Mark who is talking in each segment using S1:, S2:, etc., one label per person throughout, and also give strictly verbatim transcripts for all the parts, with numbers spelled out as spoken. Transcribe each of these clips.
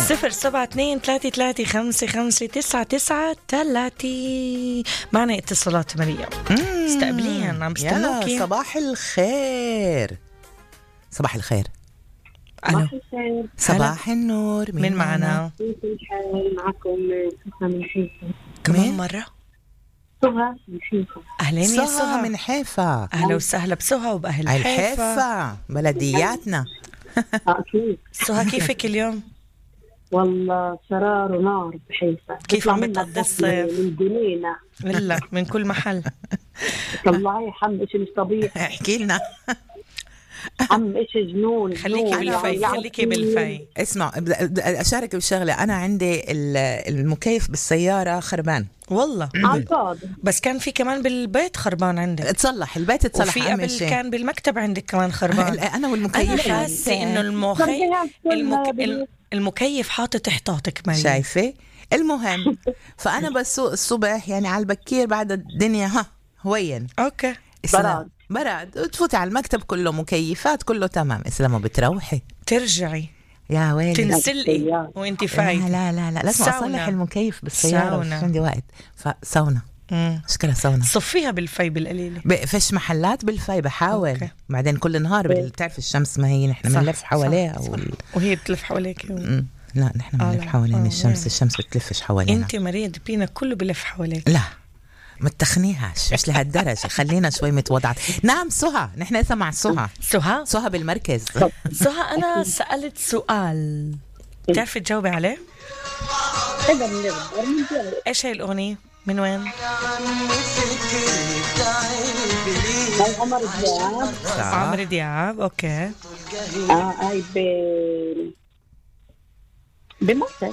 S1: صفر سبعة اثنين ثلاثة ثلاثة خمسة خمسة تسعة تسعة ثلاثة. معنا اتصالات مريم، استقبليها، عم بستنوكي.
S2: صباح الخير. صباح الخير.
S1: ألو.
S2: صباح النور.
S1: مين, مين معنا؟
S3: معكم سهى من حيفا.
S1: كمان مرة
S3: سهى من حيفا.
S1: أهلين يا سهى
S2: من حيفا.
S1: أهلا وسهلا بسهى وبأهل حيفا.
S2: حيفا بلدياتنا.
S3: أكيد.
S1: سهى كيفك اليوم؟
S3: والله شرار ونار بحيفا.
S1: كيف عم بتقضي الصيف؟
S3: من جنينة
S1: لا من كل محل.
S3: طلعي حم إشي مش طبيعي.
S2: احكي لنا.
S3: حم إشي جنون.
S1: خليكي بالفي خليكي بالفي.
S2: اسمع أشارك بالشغلة. أنا عندي المكيف بالسيارة خربان
S1: والله.
S3: عقاد.
S1: بس كان في كمان بالبيت خربان عندك.
S2: تصلح البيت تصلح.
S1: وفي قبل كان بالمكتب عندك كمان خربان.
S2: أنا والمكيف.
S1: أنا حاسة إنه المخي المك... المكيف حاطط احتاطك معي.
S2: شايفة؟ المهم فأنا بسوق الصبح يعني على البكير بعد الدنيا ها هوين.
S1: أوكي.
S2: براد براد تفوتي على المكتب كله مكيفات كله تمام. إسلام بتروحي
S1: ترجعي
S2: يا ويلي
S1: تنسلقي وانتي فايت.
S2: لا لا لا لازم أصلح المكيف بالسيارة. مش عندي وقت. فسونا مشكلة سونا.
S1: صفيها بالفي بالقليلة.
S2: فيش محلات بالفي بحاول. أوكي. بعدين كل نهار بتعرف الشمس ما هي نحن بنلف حواليها وال...
S1: وهي بتلف حواليك.
S2: م- لا نحن بنلف حوالين الشمس. الشمس بتلفش حوالينا.
S1: انت مريض بينا كله بلف حواليك.
S2: لا ما تخنيهاش مش لهالدرجة. خلينا شوي متوضعت. نعم سهى نحن إذا مع سهى.
S1: سهى
S2: سهى بالمركز.
S1: سهى أنا سألت سؤال بتعرفي تجاوبي عليه؟ إيش هي الأغنية؟ من وين؟
S3: عمر دياب.
S1: عمر دياب. أوكي.
S3: آه أي ب بمصر.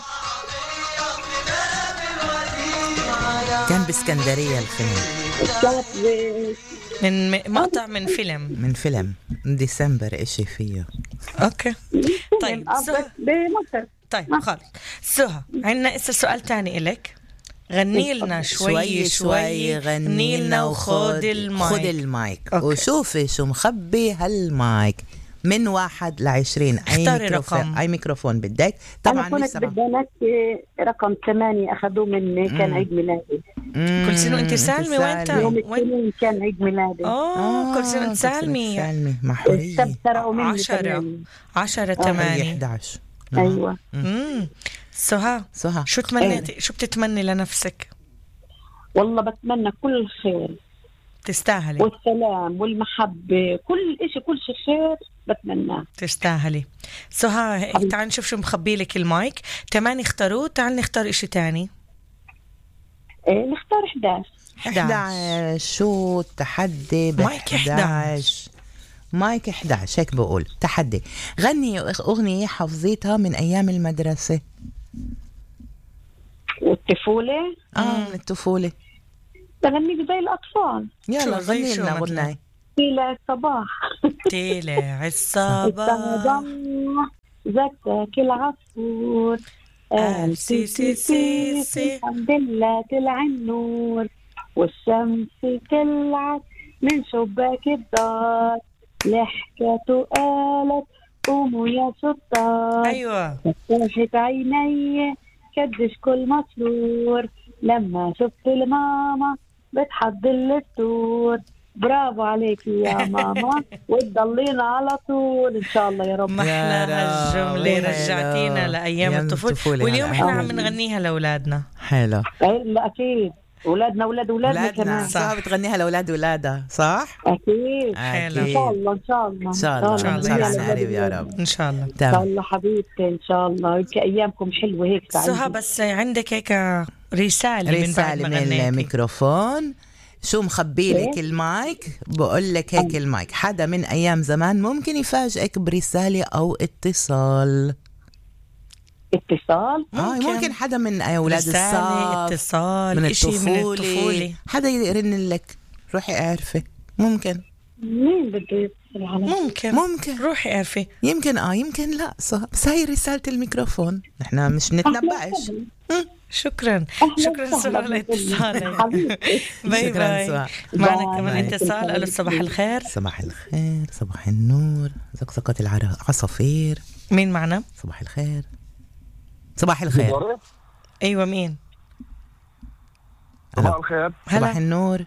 S2: كان باسكندرية الفيلم.
S1: من مقطع من فيلم.
S2: من فيلم ديسمبر إشي فيه.
S1: أوكي. طيب سهى.
S3: بمصر.
S1: طيب خالص سهى عندنا إسا سؤال تاني إلك. غني لنا شوي شوي, شوي غني لنا وخد المايك.
S2: خد المايك. أوكي. وشوفي شو مخبي هالمايك من واحد لعشرين. أي ميكروفون أي ميكروفون بدك. طبعا
S3: أنا كنت بدي أنكي رقم ثمانية أخذوه مني. مم. كان عيد ميلادي.
S1: كل سنة وأنت سالمي. وين
S3: يوم الاثنين كان عيد ميلادي.
S1: أوه كل سنة وأنت سالمي.
S2: سالمي محورية.
S1: عشرة عشرة ثمانية
S2: أحد عشر.
S3: أيوة.
S1: امم سهى
S2: سهى
S1: شو تمنيتي؟ أيوة. شو بتتمني لنفسك؟
S3: والله بتمنى كل الخير.
S1: تستاهلي.
S3: والسلام والمحبة كل إشي كل شيء خير بتمناه.
S1: تستاهلي سهى. تعال نشوف شو مخبي لك المايك. تماني اختاروه. تعال نختار إشي تاني.
S3: إيه نختار إحدى عشر.
S2: إحدى عشر. شو التحدي
S1: مايك إحدى عشر.
S2: مايك إحدى عشر هيك بقول تحدي. غني أغنية حفظيتها من أيام المدرسة
S3: والطفولة.
S2: آه من الطفولة.
S3: تغنيك زي الأطفال.
S2: يلا غني لنا غناي.
S3: طلع الصباح.
S1: طلع الصباح
S3: زكاك العصفور
S1: قال سي سي سي سي
S3: الحمد لله طلع النور والشمس طلعت من شباك الدار لحكته قالت قوموا يا شطار.
S1: أيوة.
S3: فتحت عيني كدش كل مسرور لما شفت الماما بتحضر الفطور. برافو عليكي يا ماما وتضلينا على طول إن شاء الله يا رب.
S1: محلى هالجملة رجعتينا لأيام الطفولة. واليوم إحنا عم نغنيها لأولادنا.
S2: حلو.
S3: لا أكيد أولادنا أولاد أولادنا كمان.
S2: صح بتغنيها لأولاد أولادها صح.
S3: أكيد.
S1: حلو.
S3: إن شاء الله إن شاء الله
S2: إن شاء الله إن شاء الله قريب يا رب.
S1: إن شاء الله.
S3: إن شاء الله حبيبتي إن شاء الله أيامكم حلوة هيك.
S1: سهى بس عندك هيك رسالة من بعد
S2: من الميكروفون. شو مخبي لك المايك؟ بقول لك هيك المايك حدا من أيام زمان ممكن يفاجئك برسالة أو اتصال.
S3: اتصال
S2: ممكن, آه ممكن حدا من أولاد الصف
S1: اتصال
S2: من
S1: إشي
S2: الطفولة.
S1: من الطفولة
S2: حدا يرن لك روحي اعرفي. ممكن
S3: مين بده يتصل على
S1: ممكن
S2: ممكن
S1: روحي اعرفي.
S2: يمكن اه يمكن لا صح. بس هاي رسالة الميكروفون نحن مش نتنبأش.
S1: شكرا شكرا سهى لاتصالك. باي باي. معنا كمان اتصال. ألو صباح الخير.
S2: صباح الخير صباح النور زقزقة العصافير.
S1: مين معنا؟
S2: صباح الخير. صباح الخير.
S1: ايوه مين؟
S4: صباح الخير.
S2: صباح النور.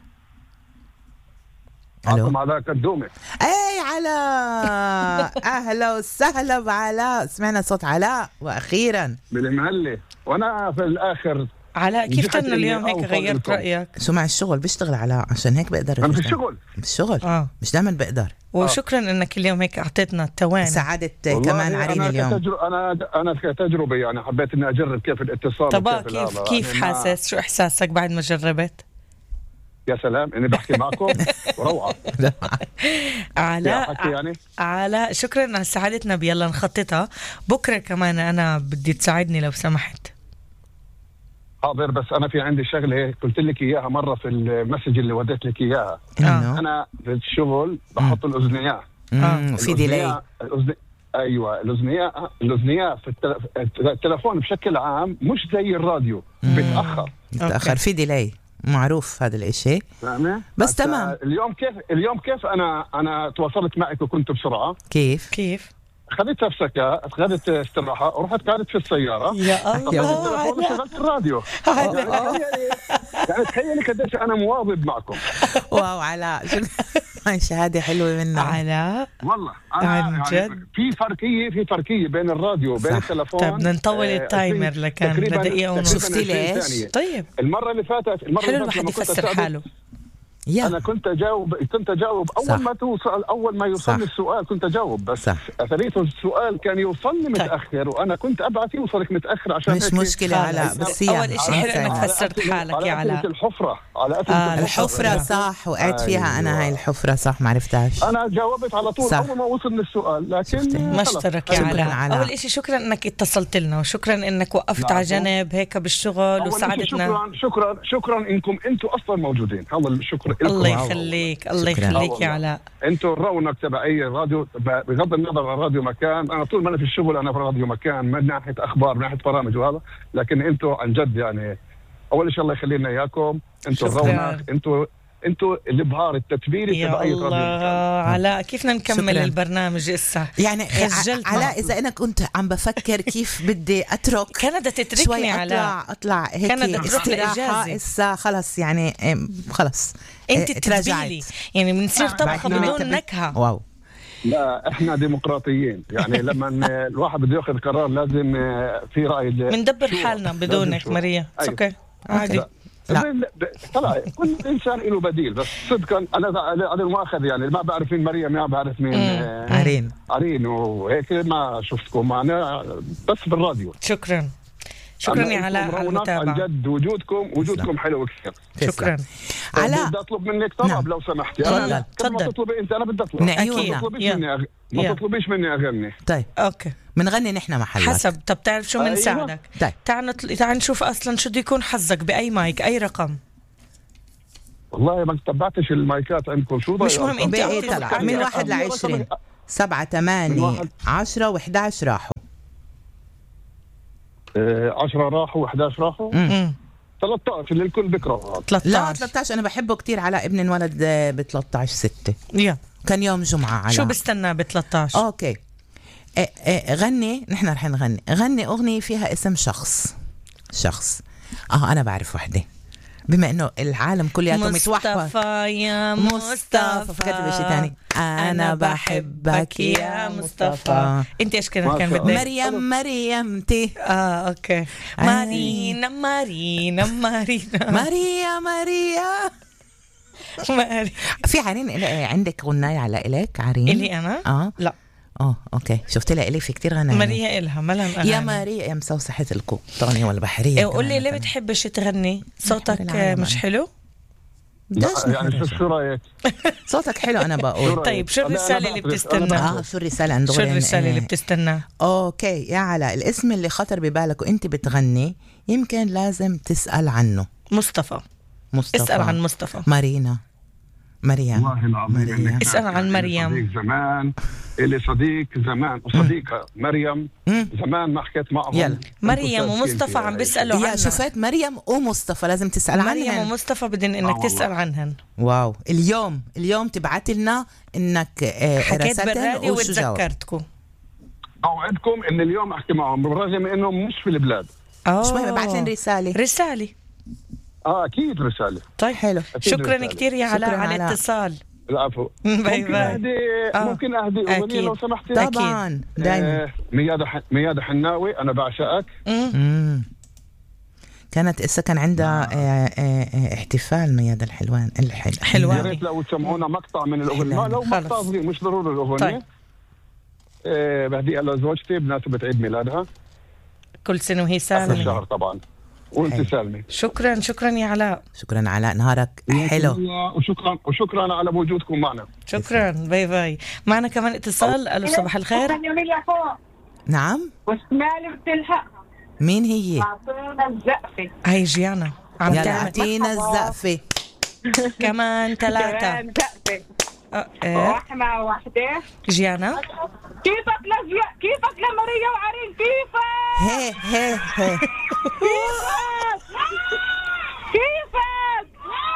S2: الو
S4: علاء كدومي.
S2: اي علاء اهلا وسهلا بعلاء، سمعنا صوت علاء واخيرا
S4: بالمهلة. وانا في الاخر
S1: علاء كيف كان اليوم هيك غيرت رايك؟
S2: شو مع الشغل بيشتغل علاء عشان هيك بقدر.
S4: انا في الشغل
S2: بالشغل
S1: اه
S2: مش دائما بقدر.
S1: وشكرا انك اليوم هيك اعطيتنا التواني.
S2: سعادة كمان عرين
S4: أنا
S2: اليوم.
S4: كتجر... انا انا كتجربه يعني حبيت اني اجرب كيف الاتصال.
S1: طب كيف كيف يعني حاسس؟ شو احساسك بعد ما جربت؟
S4: يا سلام اني بحكي معكم روعه.
S1: علاء
S4: يعني
S1: علاء شكرا على سعادتنا. بيلا نخططها بكره كمان. انا بدي تساعدني لو سمحت.
S4: حاضر، بس انا في عندي شغله قلت لك اياها مره في المسج اللي وديت لك اياها.
S2: آه.
S4: انا في الشغل بحط الاذنيات
S2: آه. في ديلي.
S4: الأذن... ايوه الاذنيات الاذنيات في التل... التلفون بشكل عام مش زي الراديو. مم. بتاخر
S2: بتاخر في ديلي، معروف هذا الاشي.
S4: فاهمة؟
S2: بس تمام.
S4: اليوم كيف اليوم كيف انا انا تواصلت معك وكنت بسرعه.
S2: كيف
S1: كيف
S4: خذيت نفسك اخذت استراحه ورحت قعدت في السياره.
S1: يا الله
S4: وشغلت الراديو. يعني يعني تخيلي قديش انا مواظب معكم.
S2: واو علاء شهاده حلوه منك
S1: علاء
S4: والله. عن جد يعني في فرقيه في فرقيه بين الراديو وبين التلفون.
S1: طيب بدنا نطول آه التايمر لكان لدقيقه ونص.
S2: شفتي ليش؟
S1: طيب
S4: المره اللي فاتت المره
S1: حلو الواحد يفسر حاله.
S2: يا.
S4: أنا كنت أجاوب كنت أجاوب أول صح. ما توصل أول ما يوصلني السؤال كنت أجاوب، بس أثرية السؤال كان يوصلني متأخر وأنا كنت أبعث يوصلك متأخر عشان
S2: مش مشكلة علاء. بس
S1: أول إشي حلو إنك فسرت حالك يا علاء.
S4: على الحفرة على
S2: آه الحفرة صح. وقعت فيها أنا هاي الحفرة صح ما عرفتهاش.
S4: أنا جاوبت على طول صح. أول ما وصلني السؤال لكن
S1: ما اشترك يا علاء. علاء. أول إشي شكرا إنك اتصلت لنا وشكرا إنك وقفت على جنب هيك بالشغل وساعدتنا.
S4: شكرا شكرا شكرا إنكم أنتم أصلا موجودين. هذا الشكر لكم.
S1: الله يخليك الله يخليك يا علاء.
S4: انتوا الرونق تبع اي راديو بغض النظر عن راديو مكان. انا طول ما انا في الشغل انا في راديو مكان من ناحيه اخبار من ناحيه برامج وهذا، لكن انتوا عن جد يعني اول شيء الله يخلي لنا اياكم. انتوا الرونق انتوا انتوا الابهار التتبيلي تبع اي راديو مكان.
S1: علاء كيف بدنا نكمل شكرا. البرنامج هسه يعني
S2: علاء اذا انا كنت عم بفكر كيف بدي اترك
S1: كندا تتركني
S2: علاء اطلع هيك استراحه هسه خلص يعني خلص
S1: انت تتبيلي يعني بنصير طبخه بدون نكهه.
S2: واو.
S4: لا احنا ديمقراطيين يعني لما الواحد بده ياخذ قرار لازم في راي
S1: بندبر حالنا بدونك ماريا. اوكي عادي.
S4: لا طلع كل انسان له بديل، بس صدقا انا انا المؤاخذ يعني ما بعرف مين مريم ما بعرف مين
S2: عرين
S4: عرين وهيك ما شفتكم معنا بس بالراديو.
S1: شكرا شكرا يا علاء على المتابعه.
S4: عن جد وجودكم وجودكم حلو كثير.
S1: شكرا
S4: علاء. بدي اطلب منك طلب نعم. لو سمحتي.
S1: تفضل
S4: تفضل. تطلبي انت انا بدي اطلب.
S2: نعيونا.
S4: ما تطلبيش مني أغ... ما تطلبيش مني اغني.
S2: طيب
S1: اوكي
S2: بنغني نحن محلك
S1: حسب. طب تعرف شو بنساعدك؟
S2: أيوة. طيب
S1: تعال نطل... تعال نشوف اصلا شو بده يكون حظك باي مايك اي رقم.
S4: والله ما تبعتش المايكات عندكم شو
S1: مش مهم انت
S2: طلع من واحد لعشرين سبعة ثمانية عشرة وإحدى عشر راحوا.
S4: عشرة راحوا وإحدى عشر راحوا. ثلاثة عشر اللي الكل بكره.
S2: لا ثلاثة عشر أنا بحبه كتير. على ابن انولد ب ثلاثة عشر ستة
S1: يا
S2: كان يوم جمعة. على
S1: شو بستنى ب ثلاثة عشر؟
S2: أوكي اه اه غني. نحن رح نغني غني أغنية فيها اسم شخص شخص اه أنا بعرف وحدة بما انه العالم كلياته متوحد.
S1: مصطفى يا مصطفى
S2: فكرت بشي تاني. انا بحبك يا مصطفى.
S1: انت ايش كان كان بدك؟
S2: مريم مريمتي.
S1: اه اوكي مارينا مارينا مارينا
S2: ماريا ماريا
S1: ماري.
S2: في عرين عندك غناية على إليك عرين؟
S1: إلي أنا؟
S2: اه
S1: لا
S2: اه اوكي شفت لها إلي في كتير غناية.
S1: ماريا إلها ملان أغاني.
S2: يا ماريا يا مسوسحة القبطانية والبحرية.
S1: إيه قول لي ليه بتحبش تغني؟ صوتك مش حلو؟
S4: يعني شو رايك؟
S2: صوتك حلو انا بقول.
S1: طيب شو الرسالة اللي بتستنى؟
S2: اه شو الرسالة عند
S1: شو الرسالة اللي بتستنى؟
S2: اوكي يا علاء الاسم اللي خطر ببالك وانت بتغني يمكن لازم تسأل عنه.
S1: مصطفى.
S2: مصطفى.
S1: اسأل عن مصطفى.
S2: مارينا مريم.
S4: والله العظيم
S1: اسأل عن مريم.
S4: صديق زمان اللي صديق زمان وصديقة مريم زمان ما حكيت معهم.
S2: يلا
S1: مريم ومصطفى عم بيسألوا عنها.
S2: يا شفت مريم ومصطفى لازم تسأل عنهم.
S1: مريم ومصطفى بدن انك آه تسأل عنهن.
S2: واو اليوم اليوم تبعت لنا انك
S1: حكيت بالراديو وتذكرتكم.
S4: اوعدكم ان اليوم احكي معهم بالرغم انهم مش في البلاد.
S1: اه
S2: شوي ابعت لنا رسالة.
S1: رسالة.
S4: اه اكيد رساله.
S1: طيب
S2: حلو.
S1: شكرا
S4: رسالة.
S1: كثير يا علاء
S2: شكراً
S1: على
S2: علاء.
S1: الاتصال.
S4: العفو.
S1: باي
S4: ممكن
S1: باي.
S4: اهدي
S1: آه.
S4: ممكن اهدي اغنيه
S1: أكيد.
S4: لو سمحتي؟
S1: أكيد.
S2: طبعا دايما.
S4: آه ميادة ح... ميادة حناوي انا بعشقك.
S2: مم. كانت إسا كان عندها آه آه آه احتفال ميادة الحلوان الحل...
S1: حلوان.
S4: يا ريت لو تسمعونا مقطع من الاغنيه، ما لو
S1: خلص.
S4: مقطع صغير مش ضروري الاغنيه.
S1: طيب.
S4: آه بهديها لزوجتي بمناسبه عيد ميلادها
S1: كل سنة وهي
S4: اخر
S1: سالمة.
S4: الشهر طبعا، وانت
S2: حلو.
S4: سالمه.
S1: شكرا شكرا يا علاء.
S2: شكرا علاء، نهارك حلو.
S4: وشكرا وشكرا على وجودكم معنا.
S1: شكرا. باي باي. معنا كمان اتصال. الو صباح الخير.
S2: نعم،
S3: وشمالي بتلحق
S2: مين هي؟
S3: اعطونا الزقفه
S1: هاي جيانا عم
S2: يلا
S1: تعمل
S2: اعطينا الزقفة.
S1: كمان ثلاثة.
S3: كمان زقفه
S1: آه، إيه.
S3: واحمى وحده.
S1: جيانا
S3: كيفك لزيا كيفك لماريا وعرين كيفك
S2: هي هي هي
S3: كيفك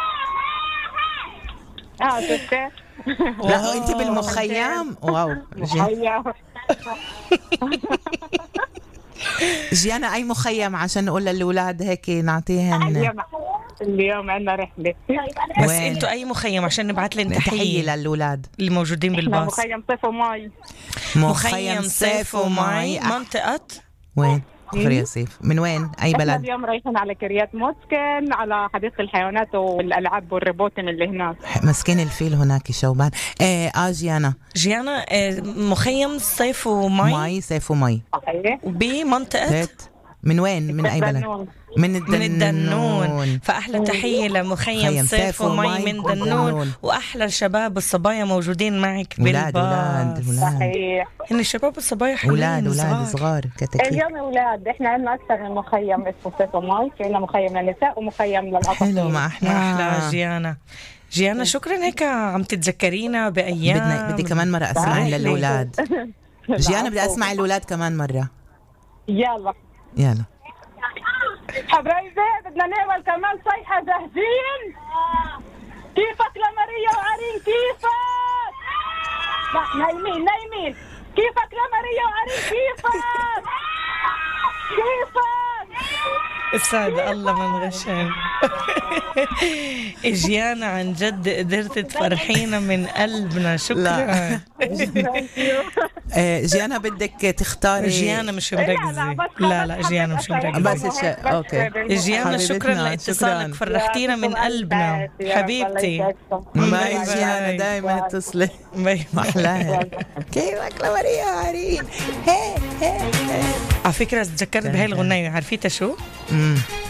S3: اه شفتي
S2: لا انت بالمخيم. واو. جي-
S3: هيا
S2: جيانا اي مخيم عشان نقول للاولاد هيك نعطيهن
S3: اليوم اليوم عندنا رحله
S1: بس
S2: وين؟
S1: انتوا اي مخيم عشان نبعت لهم
S2: تحية
S1: تحية
S2: للاولاد.
S1: اللي موجودين
S3: احنا
S1: بالباص.
S3: مخيم صيف ومي.
S1: مخيم صيف ومي.
S2: أح-
S1: منطقة
S2: وين؟ كفر ياسيف. من وين؟ اي
S3: احنا
S2: بلد؟
S3: اليوم رايحين على كريات موسكن على حديقه الحيوانات والالعاب والريبوتن اللي هناك.
S2: مسكين الفيل هناك شوبان. ايه اه جيانا.
S1: جيانا آه، مخيم صيف ومي
S2: مي صيف ومي.
S3: صحيح.
S1: بمنطقة
S2: تيت. من وين؟ من اي بلد؟
S3: الدنون.
S2: من الدنون.
S1: من الدنون. فأحلى تحية لمخيم
S2: مخيم
S1: صيف
S2: صيف
S1: ومي
S2: ومي
S1: من
S2: والدنون.
S1: دنون. وأحلى الشباب الصبايا موجودين معك
S2: ولاد ولاد
S1: بالباص.
S2: ولاد
S3: صحيح.
S1: هن الشباب والصبايا حلوين
S2: ولاد ولاد
S1: صغار.
S2: صغار كتكيت.
S3: اليوم اولاد احنا عندنا اكثر من مخيم اسمه صيف ومي، في عندنا مخيم للنساء ومخيم للاطفال.
S2: حلو، ما
S1: ما
S2: احلى.
S1: أحلى جيانا. جيانا شكرا هيك عم تتذكرينا بأيام.
S2: بدنا بدي كمان مرة اسمع
S1: تعالي.
S2: للاولاد. جيانا بدي اسمع الاولاد كمان مرة.
S3: يلا
S2: يلا.
S3: حبايبي بدنا نعمل كمان صيحة جاهزين. كيفك لماريا وعرين كيفك؟ لا نايمين نايمين. كيفك لماريا وعرين كيفك؟ كيفك؟
S1: اسعد الله من غشام. جيانا عن جد قدرت تفرحينا من قلبنا. شكرا.
S2: لا. آه، جيانا بدك تختاري.
S1: جيانا مش مركزة. لا لا جيانا مش مركزة.
S2: بس الش- أوكي.
S1: جيانا شكرا
S2: حبيبتنا،
S1: لاتصالك،
S2: شكراً.
S1: فرحتينا من قلبنا حبيبتي.
S2: باي
S1: باي
S2: جيانا،
S1: باي.
S2: دايما اتصلي.
S1: باي.
S2: محلاها. كيفك لماريا عرين؟ هي هي هي.
S1: على فكرة تذكرت بهاي الغنية، عارفيتها شو؟
S2: مم.